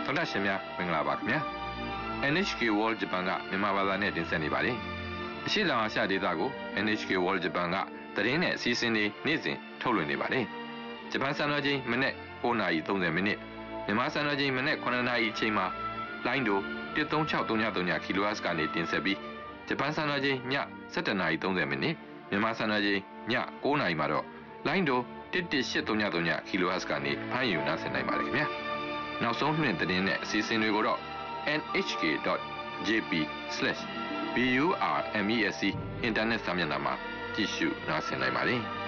ဒေါက်တာရှင်များမင်္ဂလာပါခင်ဗျာ NHK World Japan ကမြန်မာဘာသာနဲ့တင်ဆက်နေပါတယ်အရှိတောင်အာရှဒေသကို NHK World Japan ကသတင်းနဲ့အစီအစဉ်တွေနေ့စဉ်ထုတ်လွှင့်နေပါတယ်ဂျပန်စံတော်ချိန်မနေ့9:30မိနစ်မြန်မာစံတော်ချိန်မနေ့9:00နာရီအချိန်မှာလိုင်းဒို13633 kHz ကနေတင်ဆက်ပြီးဂျပန်စံတော်ချိန်ည17:30မိနစ်မြန်မာစံတော်ချိန်ည9:00နာရီမှာတော့လိုင်းဒို11833 kHz ကနေဖမ်းယူနားဆင်နိုင်ပါတယ်ခင်ဗျာနောက်ဆုံးနှင့်သတင်းနဲ့အစီအစဉ်တွေကိုတော့ nhk.jp/burmesc အင်တာနက်စာမျက်နှာမှာကြည့်ရှုနားဆင်နိုင်ပါတယ်